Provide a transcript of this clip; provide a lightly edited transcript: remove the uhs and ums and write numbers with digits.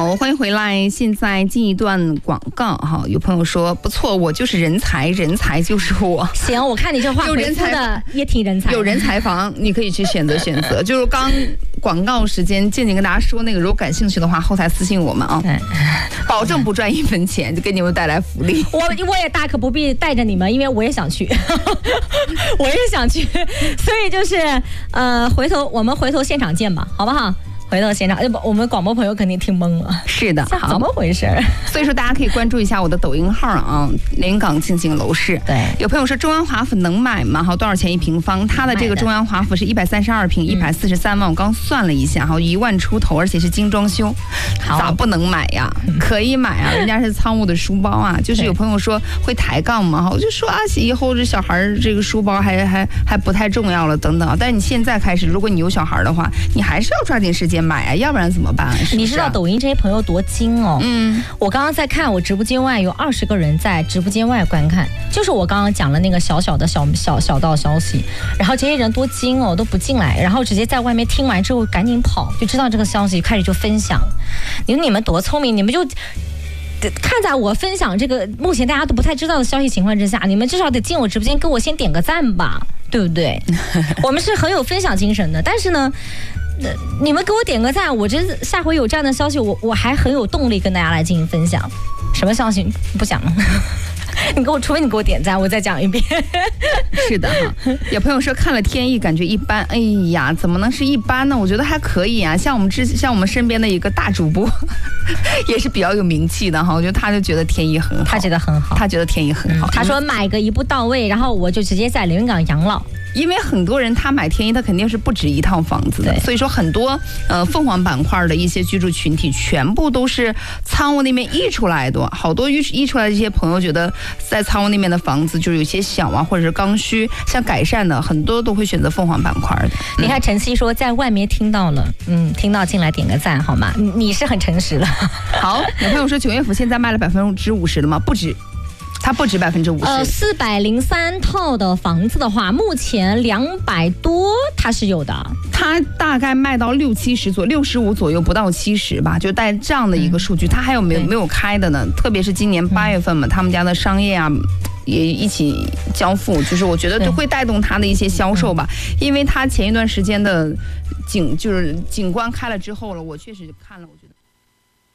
好，欢迎回来。现在进一段广告哈。有朋友说不错，我就是人才，人才就是我。 行，我看你这话回复的也挺人才。 有人才房，你可以去选择。就是刚广告时间，静静跟大家说那个，如果感兴趣的话，后台私信我们啊，保证不赚1分钱，就给你们带来福利。 我也大可不必带着你们，因为我也想去，我也想去，所以就是我们回头现场见吧，好不好？回到现场，我们广播朋友肯定听懵了。 是的，好， 怎么回事？ 所以说大家可以关注一下我的抖音号啊，连港静静楼市。 对， 有朋友说中央华府能买吗？好，多少钱1平方？它的这个中央华府是132平，143万。我刚算了一下，好，1万出头，而且是精装修，咋不能买呀？可以买啊，人家是仓务的书包啊。就是有朋友说会抬杠嘛，我就说啊，以后这小孩这个书包还不太重要了等等。但是你现在开始，如果你有小孩的话，你还是要抓紧时间买啊，要不然怎么办？ 你知道抖音这些朋友多精哦？我刚刚在看我直播间外有20个人在直播间外观看，就是我刚刚讲了那个小道消息，然后这些人多精哦，都不进来，然后直接在外面听完之后赶紧跑，就知道这个消息，开始就分享。你们多聪明，你们就看在我分享这个目前大家都不太知道的消息情况之下，你们至少得进我直播间给我先点个赞吧，对不对？我们是很有分享精神的，但是呢，你们给我点个赞，我这下回有这样的消息，我还很有动力跟大家来进行分享。什么消息不讲了？除非你给我点赞，我再讲一遍。 是的哈，有朋友说看了天意感觉一般，哎呀，怎么能是一般呢？我觉得还可以啊。像我们身边的一个大主播，也是比较有名气的哈，我觉得他就觉得天意很好， 他觉得很好， 他觉得天意很好。 他说买个一步到位，然后我就直接在连云港养老。 因为很多人他买天一，他肯定是不止一套房子的，所以说很多凤凰板块的一些居住群体，全部都是仓务那边溢出来的，好多溢出来的这些朋友觉得在仓务那边的房子就是有些小啊，或者是刚需，想改善的，很多都会选择凤凰板块的。 你看晨曦说在外面听到了，听到进来点个赞好吗？你是很诚实的。 好，有朋友说九月府现在卖了50%了吗？不止。它不止50%。 403套的房子的话，目前200多它是有的。 它大概卖到60-70左右，65左右，不到70吧，就带这样的一个数据。它还有没有开的呢？特别是今年8月份嘛，他们家的商业啊也一起交付，就是我觉得就会带动它的一些销售吧。因为它前一段时间的景观开了之后了，我确实看了，我觉得。